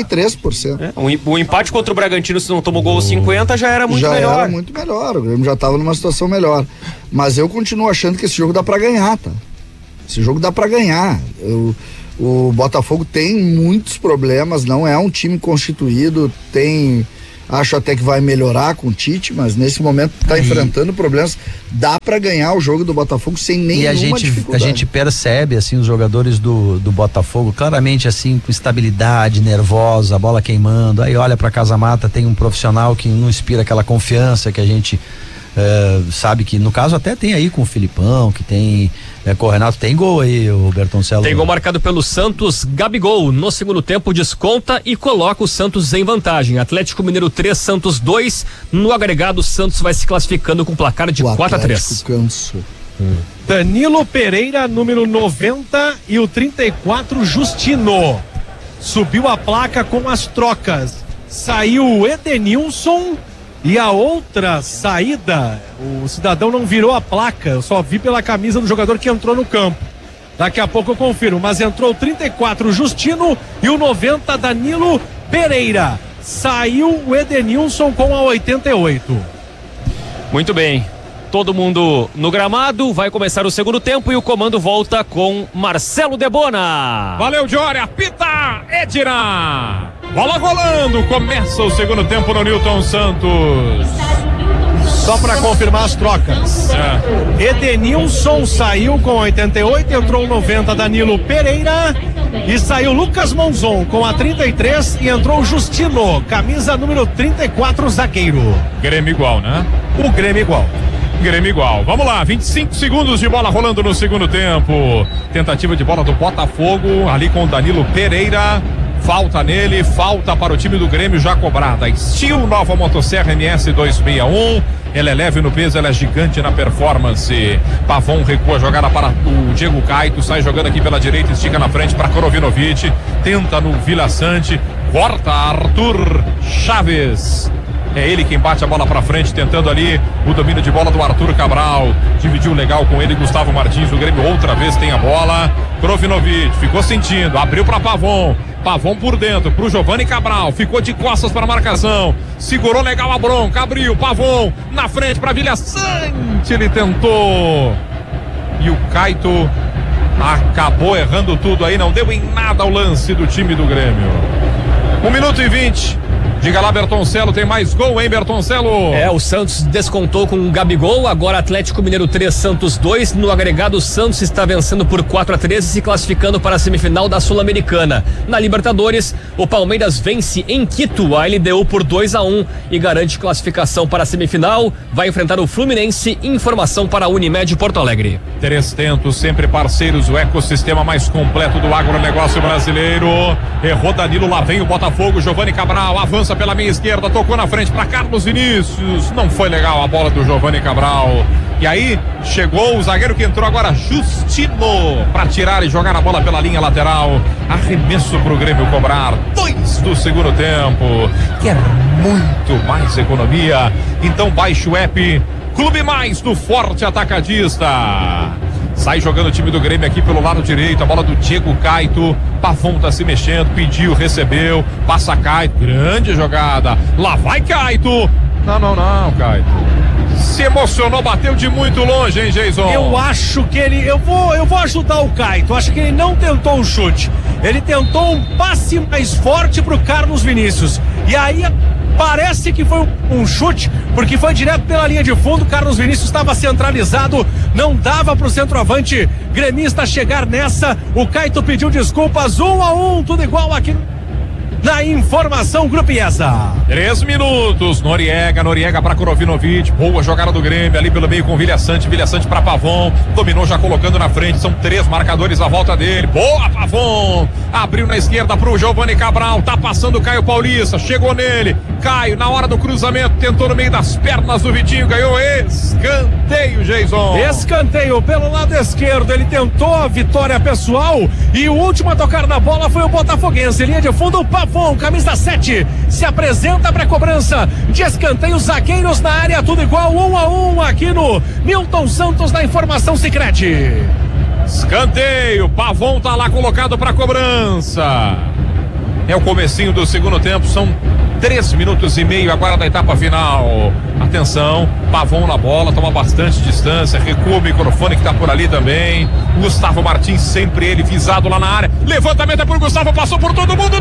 33%. O empate contra o Bragantino, se não tomou gol aos 50, já era muito melhor. Já era muito melhor, o Grêmio já estava numa situação melhor. Mas eu continuo achando que esse jogo dá pra ganhar, tá? Esse jogo dá pra ganhar. O Botafogo tem muitos problemas, não é um time constituído, acho até que vai melhorar com o Tite, mas nesse momento tá enfrentando problemas. Dá pra ganhar o jogo do Botafogo sem nenhuma dificuldade. A gente percebe, assim, os jogadores do Botafogo claramente, assim, com estabilidade, nervosa, a bola queimando. Aí olha pra Casa Mata, tem um profissional que não inspira aquela confiança que a gente sabe que, no caso, até tem aí com o Filipão, que tem com o Renato, tem gol aí, o Bertoncello. Tem gol marcado pelo Santos, Gabigol, no segundo tempo desconta e coloca o Santos em vantagem. Atlético Mineiro 3, Santos 2, no agregado o Santos vai se classificando com placar de 4-3. Danilo Pereira, número 90, e o 34, Justino. Subiu a placa com as trocas. Saiu o Edenilson. E a outra saída, o cidadão não virou a placa, eu só vi pela camisa do jogador que entrou no campo. Daqui a pouco eu confirmo, mas entrou o 34 Justino e o 90 Danilo Pereira. Saiu o Edenilson com a 88. Muito bem. Todo mundo no gramado, vai começar o segundo tempo e o comando volta com Marcelo Debona. Valeu, Diori, apita, Edna. Bola rolando, começa o segundo tempo no Newton Santos. Só para confirmar as trocas. Edenilson saiu com 88, entrou 90 Danilo Pereira e saiu Lucas Monzon com a 33 e entrou o Justino, camisa número 34, zagueiro. Grêmio igual, né? O Grêmio igual. Grêmio igual. Vamos lá, 25 segundos de bola rolando no segundo tempo. Tentativa de bola do Botafogo, ali com o Danilo Pereira. Falta nele, falta para o time do Grêmio já cobrada. Estilo nova motosserra MS 261. Ela é leve no peso, ela é gigante na performance. Pavon recua a jogada para o Diego Caito, sai jogando aqui pela direita, estica na frente para Krovinovic. Tenta no Vila Sante, corta Arthur Chaves. É ele quem bate a bola pra frente, tentando ali o domínio de bola do Arthur Cabral. Dividiu legal com ele, Gustavo Martins. O Grêmio outra vez tem a bola. Krovinovic ficou sentindo, abriu pra Pavon. Pavon por dentro, pro Giovani Cabral. Ficou de costas para a marcação. Segurou legal a bronca, abriu. Pavon na frente pra Vila Sante. Ele tentou. E o Caito acabou errando tudo aí. Não deu em nada o lance do time do Grêmio. 1 minuto e 20. Diga lá, Bertoncello, tem mais gol, hein, Bertoncello? O Santos descontou com o Gabigol, agora Atlético Mineiro 3, Santos 2, no agregado o Santos está vencendo por 4-3 e se classificando para a semifinal da Sul-Americana. Na Libertadores, o Palmeiras vence em Quito a LDU por 2-1 e garante classificação para a semifinal, vai enfrentar o Fluminense. Informação para a Unimed Porto Alegre. 300, sempre parceiros, o ecossistema mais completo do agronegócio brasileiro. Errou Danilo, lá vem o Botafogo, Giovani Cabral, avança pela minha esquerda, tocou na frente para Carlos Vinícius, não foi legal a bola do Giovani Cabral. E aí chegou o zagueiro que entrou agora, Justino, para tirar e jogar a bola pela linha lateral. Arremesso pro Grêmio cobrar 2 do segundo tempo. Quer muito mais economia? Então baixe o app Clube Mais do Forte Atacadista. Sai jogando o time do Grêmio aqui pelo lado direito, a bola do Diego Caito. Pavon tá se mexendo, pediu, recebeu, passa Caito, grande jogada. Lá vai Caito. Não, Caito. Se emocionou, bateu de muito longe, hein, Jason? Eu acho que ele... Eu vou ajudar o Caito. Acho que ele não tentou um chute. Ele tentou um passe mais forte pro Carlos Vinícius. E aí parece que foi um chute, porque foi direto pela linha de fundo. Carlos Vinícius estava centralizado, não dava pro centroavante gremista chegar nessa. O Caito pediu desculpas, 1-1, tudo igual aqui na informação Grupo IESA. 3 minutos, Noriega para Krovinovic, boa jogada do Grêmio ali pelo meio com Vila Sante para Pavon, dominou já colocando na frente, são 3 marcadores à volta dele, boa Pavon, abriu na esquerda pro Giovani Cabral, tá passando o Caio Paulista, chegou nele, Caio na hora do cruzamento, tentou no meio das pernas do Vitinho, ganhou escanteio, Jason. Escanteio pelo lado esquerdo, ele tentou a vitória pessoal e o último a tocar na bola foi o botafoguense, linha de fundo, o Pavon, camisa 7, se apresenta para cobrança de escanteio, zagueiros na área, tudo igual, 1-1 aqui no Milton Santos na informação Sicredi. Escanteio, Pavon tá lá colocado para cobrança. É o comecinho do segundo tempo, são 3 minutos e meio agora da etapa final. Atenção, Pavon na bola, toma bastante distância, recua o microfone que tá por ali também. Gustavo Martins, sempre ele visado lá na área. Levantamento é por Gustavo, passou por todo mundo.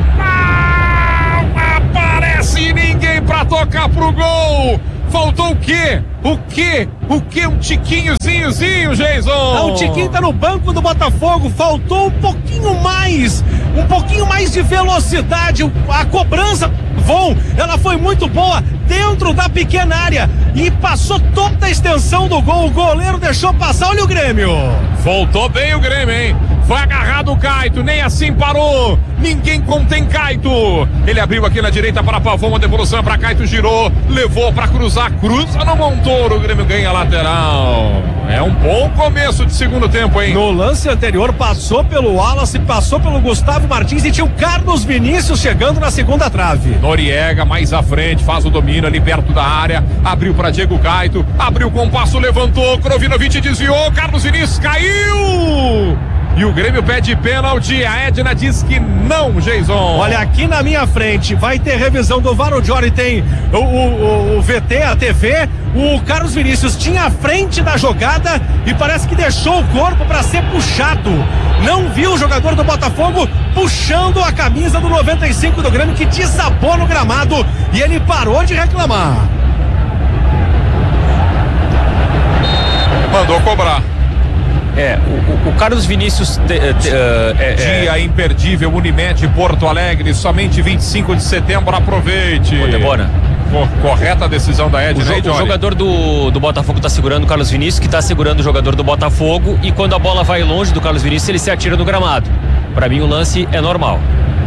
Não aparece ninguém pra tocar pro gol. Faltou o quê? O quê? Um tiquinhozinho, Jason? O Tiquinho tá no banco do Botafogo, faltou um pouquinho mais de velocidade, a cobrança, ela foi muito boa dentro da pequena área e passou toda a extensão do gol, o goleiro deixou passar, olha o Grêmio. Voltou bem o Grêmio, hein? Foi agarrado o Caito, nem assim parou, ninguém contém Caito. Ele abriu aqui na direita para Pavon, a devolução para Caito, girou, levou para cruzar, cruza no Montoro, o Grêmio ganha a lateral. É um bom começo de segundo tempo, hein? No lance anterior passou pelo Wallace, passou pelo Gustavo Martins e tinha o Carlos Vinícius chegando na segunda trave. Noriega mais à frente, faz o domínio ali perto da área, abriu para Diego Caito, abriu com o passo, levantou, Krovinovic desviou, Carlos Vinícius caiu! E o Grêmio pede pênalti, a Edna diz que não, Jason. Olha, aqui na minha frente vai ter revisão do VAR, o Jory tem o VT, a TV, o Carlos Vinícius tinha a frente da jogada e parece que deixou o corpo para ser puxado. Não viu o jogador do Botafogo puxando a camisa do 95 do Grêmio, que desabou no gramado e ele parou de reclamar. Mandou cobrar. O Carlos Vinícius dia imperdível, Unimed Porto Alegre, somente 25 de setembro, aproveite. Debora. Correta a decisão da Edna. O jogador do Botafogo tá segurando o Carlos Vinícius, que tá segurando o jogador do Botafogo, e quando a bola vai longe do Carlos Vinícius, ele se atira no gramado. Pra mim o lance é normal.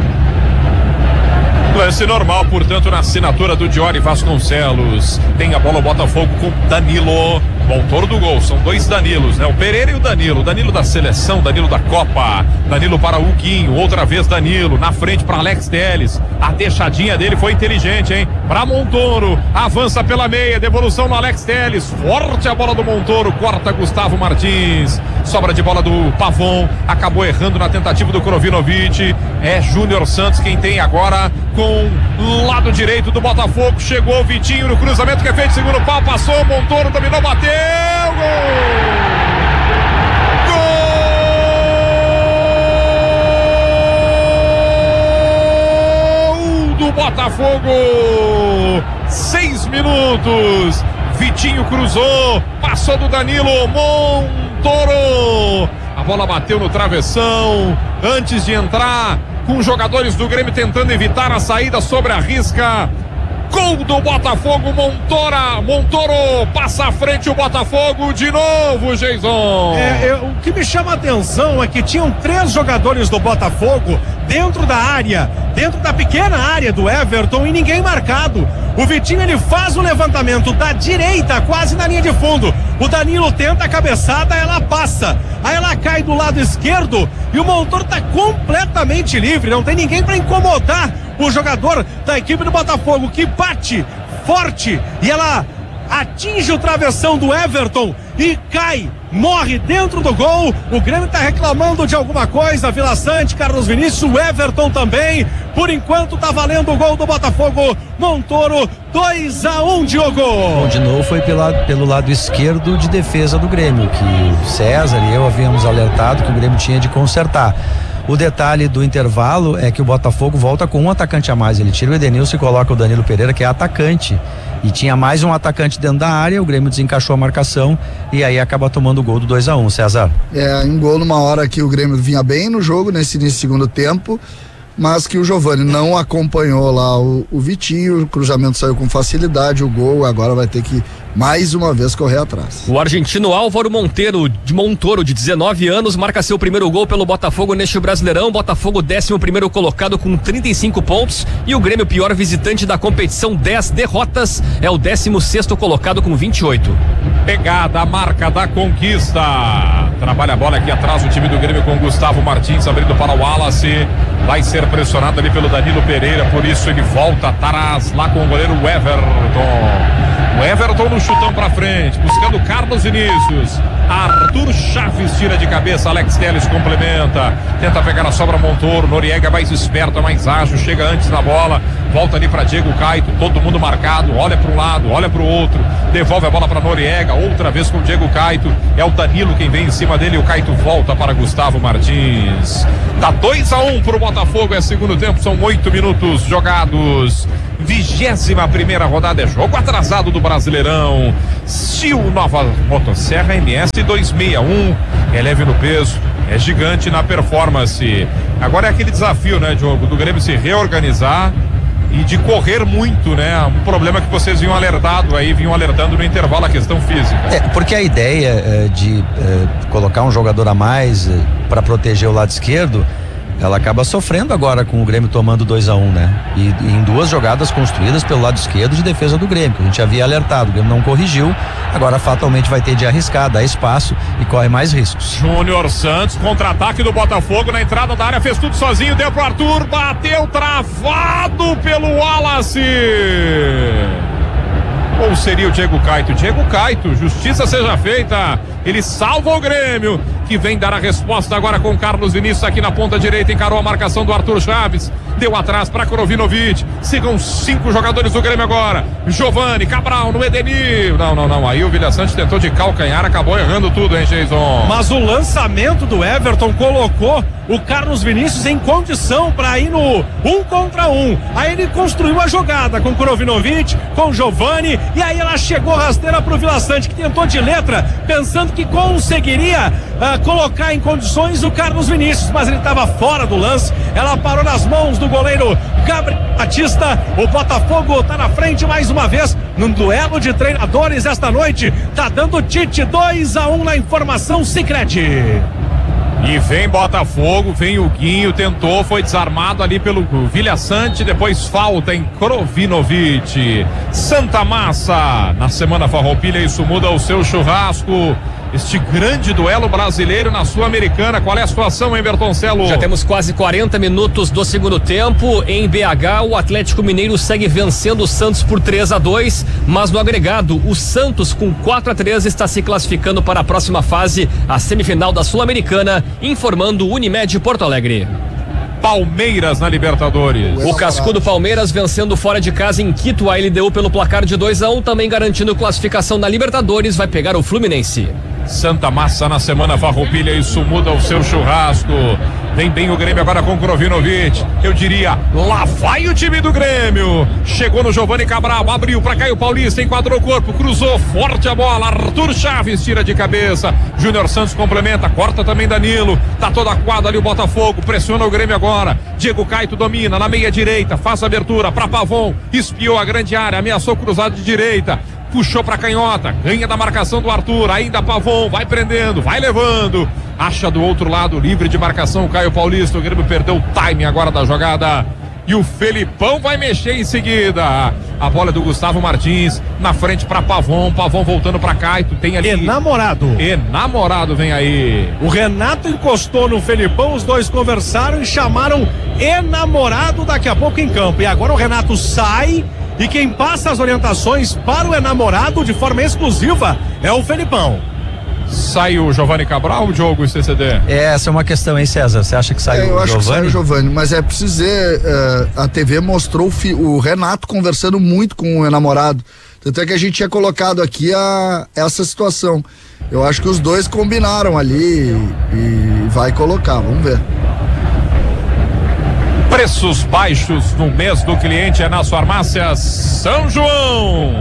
Lance normal, portanto, na assinatura do Diori Vasconcelos. Tem a bola o Botafogo com Danilo, autor do gol. São dois Danilos, né? O Pereira e o Danilo. Danilo da seleção, Danilo da Copa. Danilo para o Huguinho, outra vez Danilo. Na frente para Alex Telles. A deixadinha dele foi inteligente, hein? Para Montoro, avança pela meia, devolução no Alex Telles. Forte a bola do Montoro, corta Gustavo Martins. Sobra de bola do Pavon, acabou errando na tentativa do Krovinovic. É Júnior Santos quem tem agora com lado direito do Botafogo. Chegou o Vitinho no cruzamento que é feito, segundo pau, passou, Montoro dominou, bateu, gol do Botafogo. 6 minutos, Vitinho cruzou, passou do Danilo, Montoro, a bola bateu no travessão antes de entrar, com jogadores do Grêmio tentando evitar a saída sobre a risca. Gol do Botafogo, Montoro passa à frente o Botafogo de novo, Jason. O que me chama a atenção é que tinham 3 jogadores do Botafogo dentro da área, dentro da pequena área do Everton, e ninguém marcado. O Vitinho, ele faz o levantamento da direita, quase na linha de fundo. O Danilo tenta a cabeçada, ela passa. Aí ela cai do lado esquerdo e o Montoro tá completamente livre, não tem ninguém para incomodar o jogador da equipe do Botafogo, que bate forte e ela atinge o travessão do Everton e cai, morre dentro do gol. O Grêmio tá reclamando de alguma coisa, Vila Sante, Carlos Vinícius, o Everton também. Por enquanto tá valendo o gol do Botafogo. Montoro, 2-1, Diogo. Bom, de novo foi pelo lado esquerdo de defesa do Grêmio, que o César e eu havíamos alertado que o Grêmio tinha de consertar. O detalhe do intervalo é que o Botafogo volta com um atacante a mais. Ele tira o Edenilson e coloca o Danilo Pereira, que é atacante. E tinha mais um atacante dentro da área, o Grêmio desencaixou a marcação e aí acaba tomando o gol do 2-1, César. Um gol numa hora que o Grêmio vinha bem no jogo, nesse início do segundo tempo, mas que o Giovani não acompanhou lá o Vitinho, o cruzamento saiu com facilidade, o gol agora vai ter que mais uma vez correr atrás. O argentino Álvaro Montoro, de 19 anos, marca seu primeiro gol pelo Botafogo neste Brasileirão. Botafogo 11º colocado com 35 pontos e o Grêmio, pior visitante da competição, 10 derrotas, é o 16º colocado com 28. Pegada, a marca da conquista. Trabalha a bola aqui atrás o time do Grêmio com Gustavo Martins abrindo para o Wallace. Vai ser pressionado ali pelo Danilo Pereira, por isso ele volta atrás lá com o goleiro Everton. O Everton no chutão pra frente, buscando Carlos Vinícius. Arthur Chaves tira de cabeça, Alex Telles complementa, tenta pegar a sobra Montoro. Noriega mais esperto, mais ágil, chega antes na bola, volta ali para Diego Caito, todo mundo marcado, olha para um lado, olha para o outro, devolve a bola para Noriega, outra vez com o Diego Caito, é o Danilo quem vem em cima dele, o Caito volta para Gustavo Martins. Tá 2-1 pro Botafogo, é segundo tempo, são 8 minutos jogados. 21ª rodada, é jogo atrasado do Brasileirão. Steel Nova Motosserra MS 261, é leve no peso, é gigante na performance. Agora é aquele desafio, né, Diogo, do Grêmio se reorganizar e de correr muito, né? Um problema que vocês vinham alertando no intervalo, a questão física. Porque a ideia de colocar um jogador a mais para proteger o lado esquerdo, ela acaba sofrendo agora com o Grêmio tomando 2-1, né? E em 2 jogadas construídas pelo lado esquerdo de defesa do Grêmio, que a gente havia alertado, o Grêmio não corrigiu, agora fatalmente vai ter de arriscar, dar espaço e corre mais riscos. Júnior Santos, contra-ataque do Botafogo na entrada da área, fez tudo sozinho, deu pro Arthur, bateu travado pelo Wallace. Ou seria o Diego Caito? Diego Caito, justiça seja feita, ele salva o Grêmio, que vem dar a resposta agora com Carlos Vinícius aqui na ponta direita, encarou a marcação do Arthur Chaves, deu atrás para Krovinovic, sigam 5 jogadores do Grêmio agora, Giovani, Cabral no Edenil, não, aí o Vila Sante tentou de calcanhar, acabou errando tudo, hein, Jason? Mas o lançamento do Everton colocou o Carlos Vinícius em condição para ir no 1 contra 1. Aí ele construiu a jogada com Krovinovic, com Giovani, e aí ela chegou rasteira pro Vila Sante, que tentou de letra, pensando que conseguiria colocar em condições o Carlos Vinícius, mas ele estava fora do lance. Ela parou nas mãos do goleiro Gabriel Batista. O Botafogo tá na frente mais uma vez num duelo de treinadores esta noite. Tá dando Tite 2-1 na informação Sicredi. E vem Botafogo, vem o Guinho, tentou, foi desarmado ali pelo Vila Sante, depois falta em Krovinovic. Santa Massa, na semana Farroupilha, isso muda o seu churrasco. Este grande duelo brasileiro na Sul-Americana. Qual é a situação, hein, Bertoncelo? Já temos quase 40 minutos do segundo tempo. Em BH, o Atlético Mineiro segue vencendo o Santos por 3-2, mas no agregado, o Santos com 4-3 está se classificando para a próxima fase, a semifinal da Sul-Americana, informando o Unimed Porto Alegre. Palmeiras na Libertadores. O cascudo Palmeiras vencendo fora de casa em Quito a LDU pelo placar de 2-1, também garantindo classificação na Libertadores, vai pegar o Fluminense. Santa Massa na semana Farroupilha, isso muda o seu churrasco. Vem bem o Grêmio agora com Krovinovic. Eu diria, lá vai o time do Grêmio. Chegou no Giovani Cabral, abriu pra Caio Paulista, enquadrou o corpo, cruzou forte a bola. Arthur Chaves tira de cabeça. Júnior Santos complementa, corta também Danilo. Tá toda a quadra ali o Botafogo, pressiona o Grêmio agora. Diego Caito domina na meia direita, faz a abertura pra Pavon, espiou a grande área, ameaçou cruzado de direita. Puxou pra canhota, ganha da marcação do Arthur, ainda Pavon, vai prendendo, vai levando, acha do outro lado, livre de marcação o Caio Paulista. O Grêmio perdeu o time agora da jogada e o Felipão vai mexer em seguida. A bola é do Gustavo Martins, na frente pra Pavon, Pavon voltando pra Caito, tem ali... Enamorado vem aí. O Renato encostou no Felipão, os dois conversaram e chamaram Enamorado daqui a pouco em campo. E agora o Renato sai... E quem passa as orientações para o Enamorado de forma exclusiva é o Felipão. Saiu o Giovani Cabral, o Diogo e CCD? Essa é uma questão, hein, César? Você acha que saiu o Giovani? Eu acho que saiu o Giovani, mas é preciso dizer, a TV mostrou o Renato conversando muito com o Enamorado. Tanto é que a gente tinha colocado aqui essa situação. Eu acho que os dois combinaram ali e vai colocar, vamos ver. Preços baixos no mês do cliente é nas farmácias São João.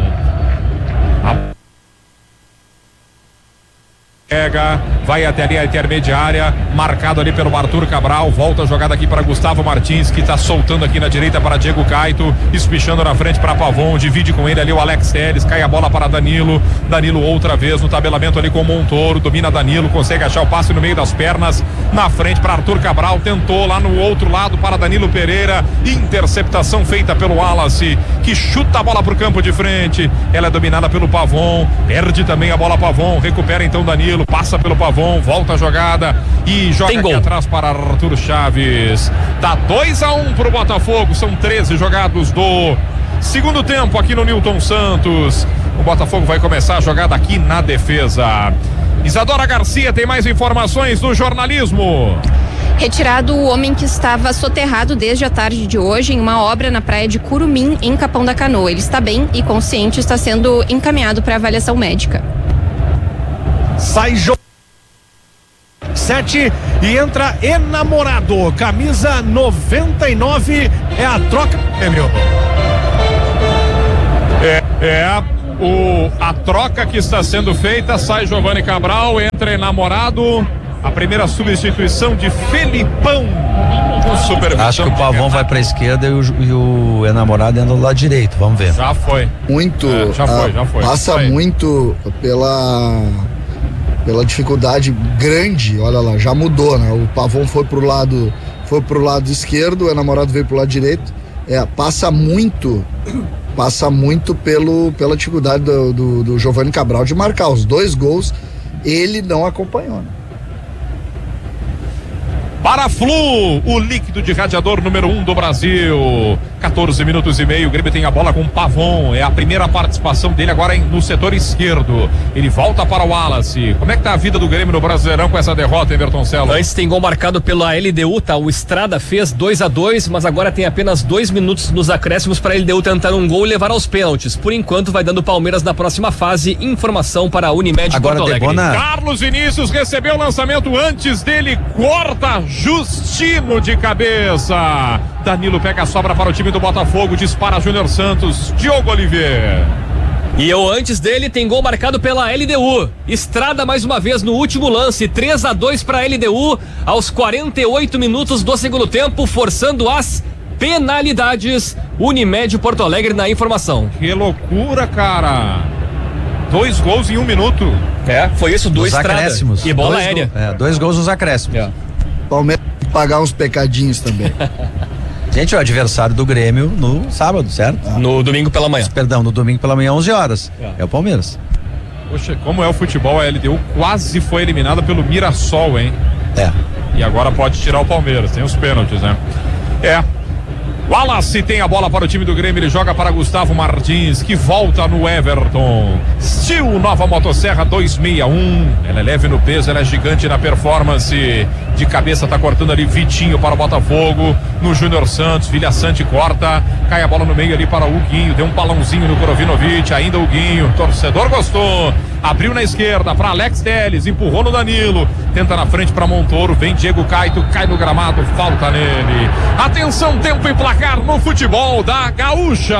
Vai até ali a intermediária, marcado ali pelo Arthur Cabral, volta a jogada aqui para Gustavo Martins, que tá soltando aqui na direita para Diego Caito, espichando na frente para Pavon, divide com ele ali o Alex Telles, cai a bola para Danilo outra vez no tabelamento ali com o Montoro, domina Danilo, consegue achar o passe no meio das pernas, na frente para Arthur Cabral, tentou lá no outro lado para Danilo Pereira, interceptação feita pelo Wallace, que chuta a bola pro campo de frente, ela é dominada pelo Pavon, perde também a bola Pavon, recupera então Danilo, passa pelo Pavon, volta a jogada e joga aqui atrás para Arthur Chaves. Tá 2-1 pro Botafogo, são 13 jogados do segundo tempo aqui no Newton Santos. O Botafogo vai começar a jogada aqui na defesa. Isadora Garcia tem mais informações do jornalismo. Retirado o homem que estava soterrado desde a tarde de hoje em uma obra na praia de Curumim, em Capão da Canoa. Ele está bem e consciente, está sendo encaminhado para avaliação médica. Sai 7 e entra Enamorado, camisa 99, é a troca, meu. A troca que está sendo feita, sai Giovani Cabral, entra Enamorado, a primeira substituição de Felipão. Acho que o Pavon vai pra esquerda e o Enamorado anda do lado direito, vamos ver. Já foi. Já foi. Passa muito pela dificuldade grande, olha lá, já mudou, né? O Pavon foi pro lado esquerdo, o Enamorado veio pro lado direito. Passa muito pela dificuldade do Giovani Cabral de marcar os 2 gols, ele não acompanhou, né? Para Flu, o líquido de radiador número 1 do Brasil. 14 minutos e meio, o Grêmio tem a bola com o Pavon, é a primeira participação dele agora no setor esquerdo. Ele volta para o Wallace. Como é que tá a vida do Grêmio no Brasileirão com essa derrota, hein, Bertoncello? Antes tem gol marcado pela LDU, tá? O Estrada fez 2-2, mas agora tem apenas 2 minutos nos acréscimos para a LDU tentar um gol e levar aos pênaltis. Por enquanto vai dando Palmeiras na próxima fase. Informação para a Unimed agora Porto Alegre. Carlos Vinícius recebeu o lançamento, antes dele corta Justino de cabeça. Danilo pega a sobra para o time do Botafogo, dispara Júnior Santos, Diogo Oliveira. E antes dele tem gol marcado pela LDU. Estrada mais uma vez no último lance, 3-2 para a LDU aos 48 minutos do segundo tempo, forçando as penalidades. Unimed Porto Alegre na informação. Que loucura, cara. 2 gols em 1 minuto. Foi isso, 2 acréscimos. E bola aérea. 2 gols nos acréscimos. Palmeiras tem que pagar uns pecadinhos também. Gente, o adversário do Grêmio no sábado, certo? No domingo pela manhã. Perdão, no domingo pela manhã, 11 horas. É o Palmeiras. Poxa, como é o futebol, a LDU quase foi eliminada pelo Mirassol, hein? E agora pode tirar o Palmeiras, tem os pênaltis, né? Wallace tem a bola para o time do Grêmio, ele joga para Gustavo Martins, que volta no Everton. Steel, nova motosserra 261, ela é leve no peso, ela é gigante na performance. De cabeça tá cortando ali Vitinho para o Botafogo, no Júnior Santos, Vilha Sante corta, cai a bola no meio ali para o Huguinho, deu um balãozinho no Korovinovic, ainda o Huguinho, torcedor gostou, abriu na esquerda para Alex Telles, empurrou no Danilo, tenta na frente para Montoro, vem Diego Caito, cai no gramado, falta nele. Atenção, tempo e placar no futebol da Gaúcha.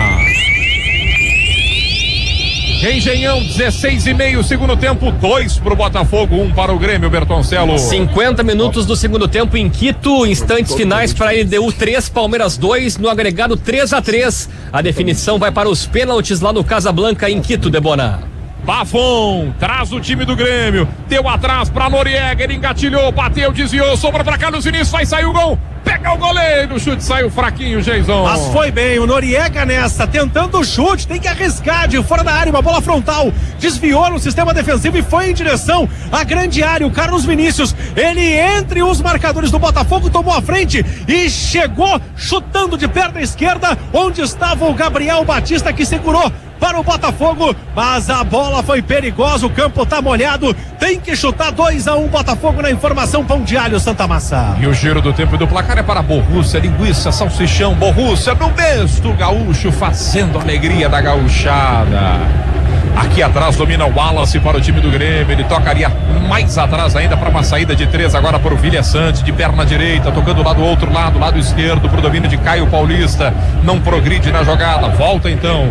Engenhão, 16,5, segundo tempo, 2 pro Botafogo, 1 para o Grêmio, Bertoncello. 50 minutos do segundo tempo em Quito, instantes finais para a LDU 3, Palmeiras 2, no agregado 3-3. A definição vai para os pênaltis lá no Casablanca em Quito, Debona. Pavon traz o time do Grêmio, deu atrás para Noriega, ele engatilhou, bateu, desviou, sobra para Carlos Vinícius, vai sair o gol. Pega o goleiro, o chute saiu fraquinho, Jason. Mas foi bem, o Noriega nessa, tentando o chute, tem que arriscar de fora da área, uma bola frontal, desviou no sistema defensivo e foi em direção à grande área. O Carlos Vinícius, ele entre os marcadores do Botafogo, tomou a frente e chegou chutando de perna esquerda, onde estava o Gabriel Batista, que segurou para o Botafogo, mas a bola foi perigosa, o campo tá molhado, tem que chutar 2-1 Botafogo na informação. Pão de alho Santa Massa. E o giro do tempo e do placar é para Borrússia, linguiça, salsichão, Borrússia no mês do gaúcho, fazendo a alegria da gauchada. Aqui atrás domina o Wallace para o time do Grêmio, ele tocaria mais atrás ainda para uma saída de 3 agora para o Vilha Sante, de perna direita, tocando lá do outro lado, lado esquerdo, para o domínio de Caio Paulista, não progride na jogada, volta então.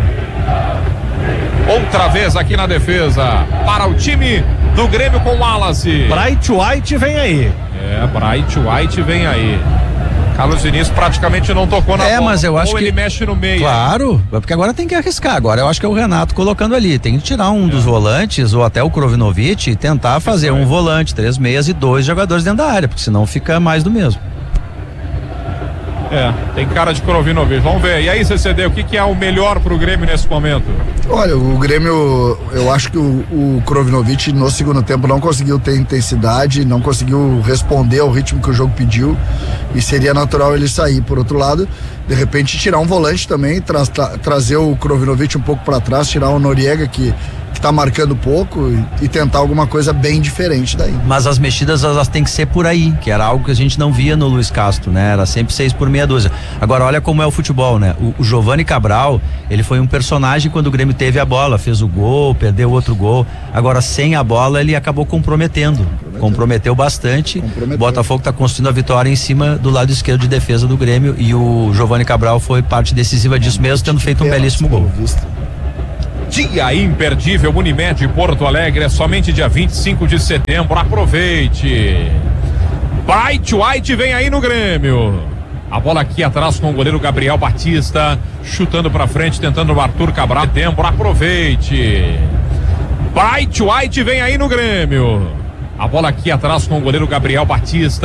Outra vez aqui na defesa para o time do Grêmio com Wallace. Bright White vem aí. Bright White vem aí. Carlos Vinícius praticamente não tocou na bola, mas eu acho que ele mexe no meio. Claro, porque agora tem que arriscar. Agora eu acho que é o Renato colocando ali. Tem que tirar um dos volantes ou até o Korovinovic e tentar fazer um volante, 3 meias e 2 jogadores dentro da área, porque senão fica mais do mesmo. Tem cara de Korovinovic. Vamos ver. E aí, CCD, o que é o melhor pro Grêmio nesse momento? Olha, o Grêmio, eu acho que o Korovinovic no segundo tempo não conseguiu ter intensidade, não conseguiu responder ao ritmo que o jogo pediu e seria natural ele sair. Por outro lado, de repente tirar um volante também, trazer o Korovinovic um pouco para trás, tirar o Noriega que tá marcando pouco e tentar alguma coisa bem diferente daí. Mas as mexidas elas têm que ser por aí, que era algo que a gente não via no Luiz Castro, né? Era sempre 6 por meia dúzia. Agora olha como é o futebol, né? O Giovani Cabral, ele foi um personagem quando o Grêmio teve a bola, fez o gol, perdeu outro gol. Agora sem a bola ele acabou comprometeu bastante. O Botafogo tá construindo a vitória em cima do lado esquerdo de defesa do Grêmio e o Giovani Cabral foi parte decisiva disso mesmo, tendo feito um belíssimo gol. Dia imperdível Unimed Porto Alegre, é somente dia 25 de setembro, aproveite. Bright White vem aí no Grêmio. A bola aqui atrás com o goleiro Gabriel Batista, chutando pra frente, tentando o Arthur Cabral. Setembro, aproveite. Bright White vem aí no Grêmio. A bola aqui atrás com o goleiro Gabriel Batista.